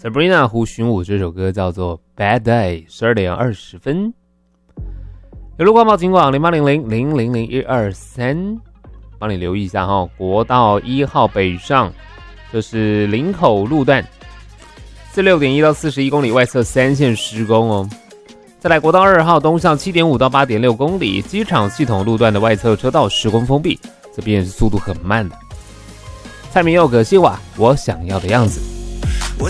Sabrina 胡寻武这首歌叫做 Bad Day， 12点20分。有路况报警广0800000123，帮你留意一下哈。国道1号北上，这是林口路段，46.1到41公里外侧3线施工哦。再来国道2号东向7.5到8.6公里，机场系统路段的外侧车道施工封闭，这边是速度很慢的。蔡明佑葛西瓦，我想要的样子。